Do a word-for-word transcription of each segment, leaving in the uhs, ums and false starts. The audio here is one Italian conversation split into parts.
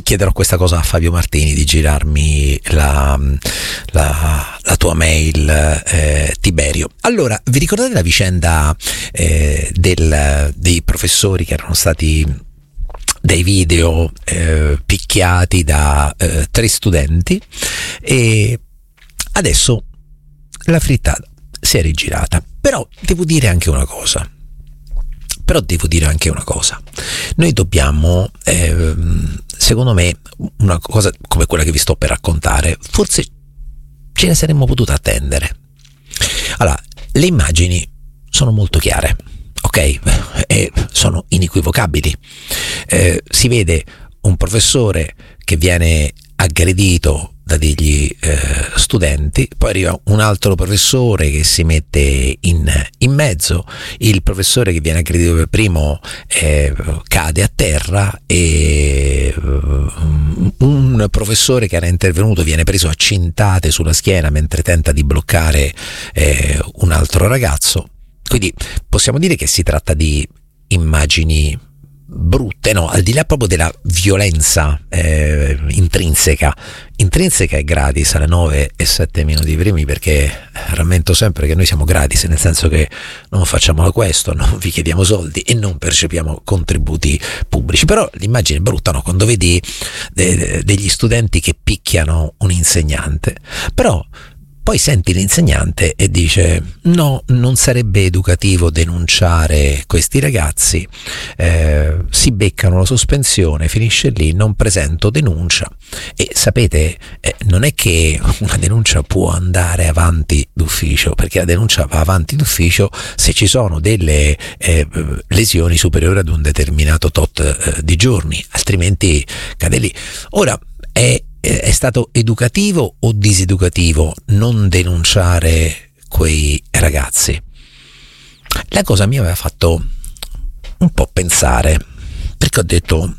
chiederò questa cosa a Fabio Martini, di girarmi la, la, la tua mail, eh, Tiberio. Allora, vi ricordate la vicenda eh, del, dei professori che erano stati dei video eh, picchiati da eh, tre studenti, e adesso la frittata si è rigirata. Però devo dire anche una cosa però devo dire anche una cosa noi dobbiamo eh, secondo me una cosa come quella che vi sto per raccontare forse ce ne saremmo potuto attendere. Allora, le immagini sono molto chiare, ok? E sono inequivocabili. Eh, si vede un professore che viene aggredito da degli eh, studenti, poi arriva un altro professore che si mette in, in mezzo, il professore che viene aggredito per primo eh, cade a terra, e uh, un professore che era intervenuto viene preso a cintate sulla schiena mentre tenta di bloccare eh, un altro ragazzo. Quindi possiamo dire che si tratta di immagini brutte, no, al di là proprio della violenza eh, intrinseca intrinseca è gratis alle nove e sette minuti primi, perché rammento sempre che noi siamo gratis, nel senso che non facciamo questo, non vi chiediamo soldi e non percepiamo contributi pubblici. Però l'immagine è brutta, no? Quando vedi de- degli studenti che picchiano un insegnante, però poi senti l'insegnante e dice no, non sarebbe educativo denunciare questi ragazzi, eh, si beccano la sospensione, finisce lì, non presento denuncia. E sapete, eh, non è che una denuncia può andare avanti d'ufficio, perché la denuncia va avanti d'ufficio se ci sono delle eh, lesioni superiori ad un determinato tot eh, di giorni, altrimenti cade lì. Ora, è È stato educativo o diseducativo non denunciare quei ragazzi? La cosa mi aveva fatto un po' pensare, perché ho detto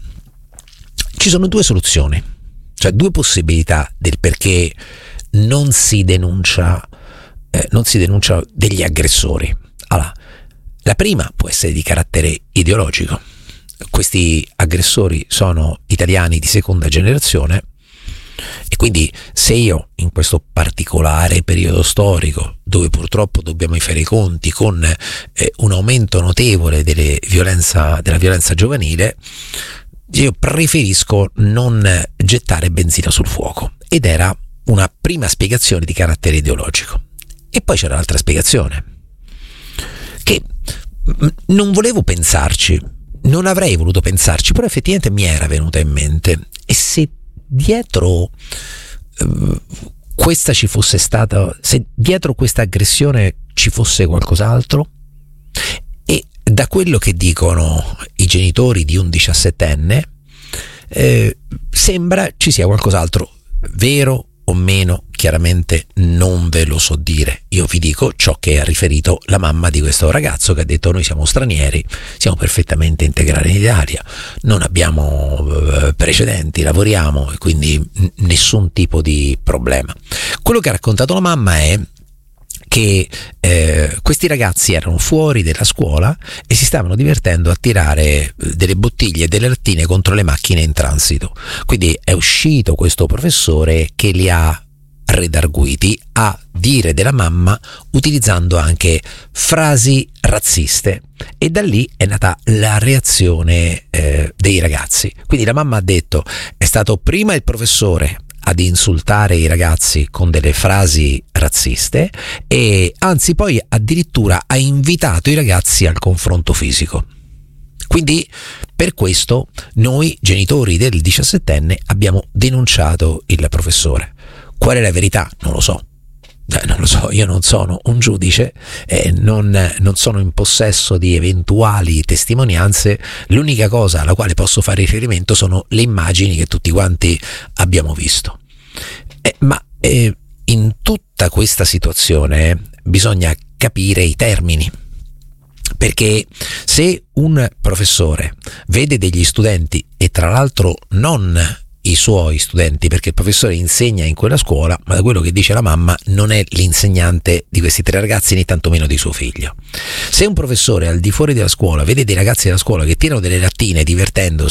ci sono due soluzioni, cioè due possibilità del perché non si denuncia eh, non si denuncia degli aggressori. Allora, la prima può essere di carattere ideologico. Questi aggressori sono italiani di seconda generazione, e quindi se io in questo particolare periodo storico, dove purtroppo dobbiamo fare i conti con eh, un aumento notevole delle violenza, della violenza giovanile, io preferisco non gettare benzina sul fuoco. Ed era una prima spiegazione di carattere ideologico. E poi c'era l'altra spiegazione, che non volevo pensarci, non avrei voluto pensarci, però effettivamente mi era venuta in mente. E se dietro uh, questa ci fosse stata, se dietro questa aggressione ci fosse qualcos'altro? E da quello che dicono i genitori di un diciassettenne eh, sembra ci sia qualcos'altro. Vero o meno, chiaramente non ve lo so dire. Io vi dico ciò che ha riferito la mamma di questo ragazzo, che ha detto noi siamo stranieri, siamo perfettamente integrati in Italia, non abbiamo eh, precedenti, lavoriamo, e quindi n- nessun tipo di problema. Quello che ha raccontato la mamma è che eh, questi ragazzi erano fuori della scuola e si stavano divertendo a tirare delle bottiglie e delle lattine contro le macchine in transito. Quindi è uscito questo professore che li ha redarguiti, a dire della mamma, utilizzando anche frasi razziste, e da lì è nata la reazione eh, dei ragazzi. Quindi la mamma ha detto è stato prima il professore ad insultare i ragazzi con delle frasi razziste, e anzi poi addirittura ha invitato i ragazzi al confronto fisico. Quindi per questo noi genitori del diciassettenne abbiamo denunciato il professore. Qual è la verità? Non lo so. Eh, non lo so, io non sono un giudice, eh, non, non sono in possesso di eventuali testimonianze. L'unica cosa alla quale posso fare riferimento sono le immagini che tutti quanti abbiamo visto. Eh, ma eh, in tutta questa situazione bisogna capire i termini, perché se un professore vede degli studenti, e tra l'altro non i suoi studenti, perché il professore insegna in quella scuola, ma da quello che dice la mamma non è l'insegnante di questi tre ragazzi, né tantomeno di suo figlio. Se un professore al di fuori della scuola vede dei ragazzi della scuola che tirano delle lattine divertendosi